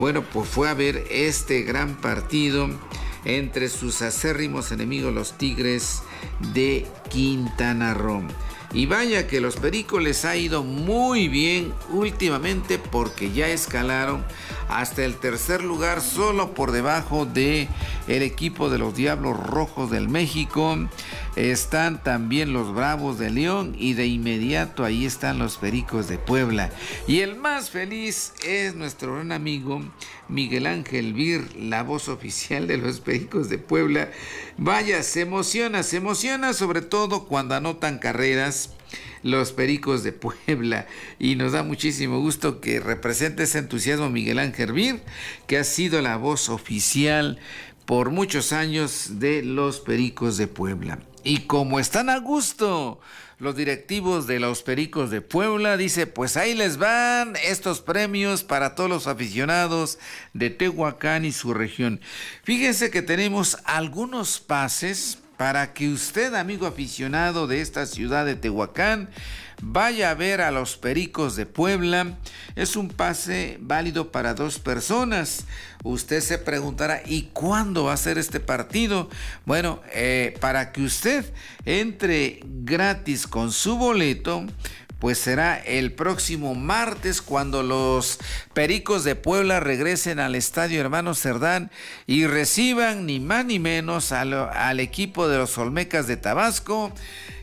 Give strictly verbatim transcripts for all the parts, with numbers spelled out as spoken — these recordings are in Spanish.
Bueno, pues fue a ver este gran partido entre sus acérrimos enemigos, los Tigres de Quintana Roo. Y vaya que los Pericos les ha ido muy bien últimamente, porque ya escalaron hasta el tercer lugar, solo por debajo de el equipo de los Diablos Rojos del México. Están también los Bravos de León y de inmediato ahí están los Pericos de Puebla. Y el más feliz es nuestro gran amigo Miguel Ángel Vir, la voz oficial de los Pericos de Puebla. Vaya, se emociona, se emociona sobre todo cuando anotan carreras los Pericos de Puebla, y nos da muchísimo gusto que represente ese entusiasmo Miguel Ángel Vir, que ha sido la voz oficial por muchos años de los Pericos de Puebla. Y como están a gusto los directivos de los Pericos de Puebla, dice, pues ahí les van estos premios para todos los aficionados de Tehuacán y su región. Fíjense que tenemos algunos pases para que usted, amigo aficionado de esta ciudad de Tehuacán, vaya a ver a los Pericos de Puebla. Es un pase válido para dos personas. Usted se preguntará, ¿y cuándo va a ser este partido? Bueno, eh, para que usted entre gratis con su boleto, pues será el próximo martes cuando los Pericos de Puebla regresen al Estadio Hermano Cerdán y reciban ni más ni menos al, al equipo de los Olmecas de Tabasco,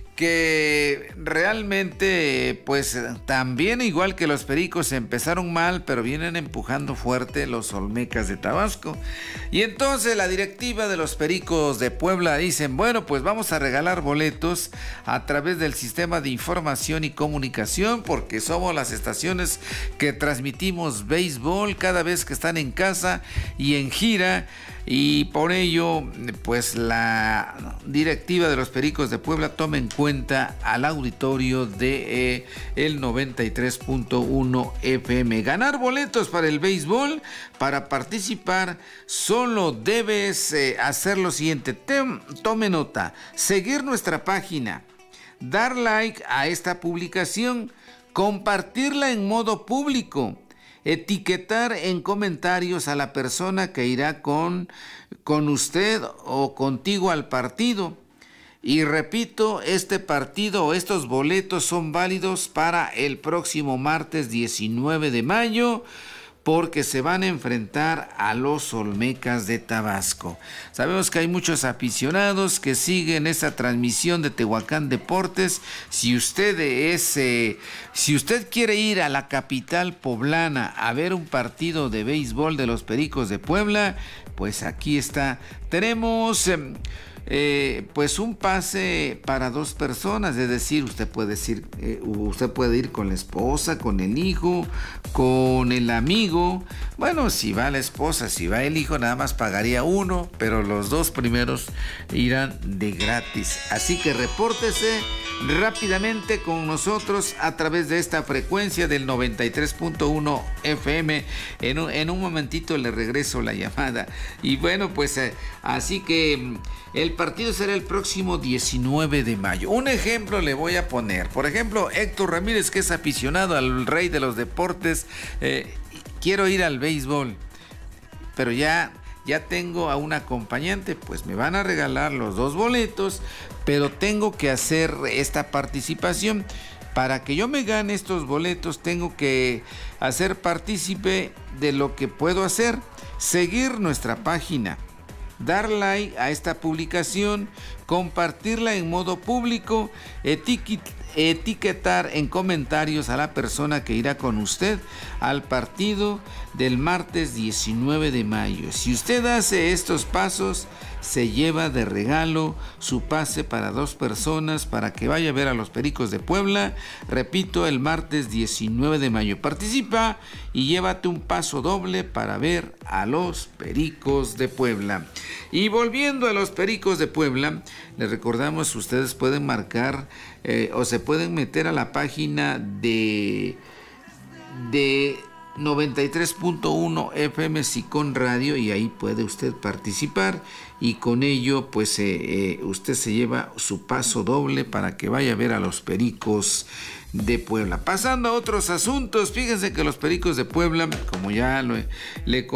que realmente pues también, igual que los Pericos, empezaron mal, pero vienen empujando fuerte los Olmecas de Tabasco. Y entonces la directiva de los Pericos de Puebla dicen, bueno, pues vamos a regalar boletos a través del sistema de información y comunicación, porque somos las estaciones que transmitimos béisbol cada vez que están en casa y en gira. Y por ello, pues la directiva de los Pericos de Puebla toma en cuenta al auditorio de eh, el noventa y tres punto uno F M. Ganar boletos para el béisbol, para participar, solo debes eh, hacer lo siguiente. Tem, tome nota, seguir nuestra página, dar like a esta publicación, compartirla en modo público, etiquetar en comentarios a la persona que irá con, con usted o contigo al partido. Y repito, este partido o estos boletos son válidos para el próximo martes diecinueve de mayo, porque se van a enfrentar a los Olmecas de Tabasco. Sabemos que hay muchos aficionados que siguen esta transmisión de Tehuacán Deportes. Si usted es, eh, si usted quiere ir a la capital poblana a ver un partido de béisbol de los Pericos de Puebla, pues aquí está. Tenemos eh, eh, pues un pase para dos personas, es decir, usted puede ir, eh, usted puede ir con la esposa, con el hijo, con el amigo. Bueno, si va la esposa, si va el hijo, nada más pagaría uno, pero los dos primeros irán de gratis. Así que repórtese rápidamente con nosotros a través de esta frecuencia del noventa y tres punto uno F M. En un, en un momentito le regreso la llamada. Y bueno, pues eh, así que el partido será el próximo diecinueve de mayo. Un ejemplo le voy a poner. Por ejemplo, Héctor Ramírez, que es aficionado al rey de los deportes. Eh, quiero ir al béisbol, pero ya... ya tengo a un acompañante, pues me van a regalar los dos boletos, pero tengo que hacer esta participación. Para que yo me gane estos boletos, tengo que hacer partícipe de lo que puedo hacer: seguir nuestra página, dar like a esta publicación, compartirla en modo público, etiquetar etiquetar en comentarios a la persona que irá con usted al partido del martes diecinueve de mayo. Si usted hace estos pasos, se lleva de regalo su pase para dos personas para que vaya a ver a los Pericos de Puebla. Repito, el martes diecinueve de mayo. Participa y llévate un paso doble para ver a los Pericos de Puebla. Y volviendo a los Pericos de Puebla, les recordamos que ustedes pueden marcar eh, o se pueden meter a la página de de noventa y tres punto uno F M Sicón Radio, y ahí puede usted participar, y con ello pues eh, eh, usted se lleva su paso doble para que vaya a ver a los Pericos de Puebla. Pasando a otros asuntos, fíjense que los Pericos de Puebla, como ya lo, le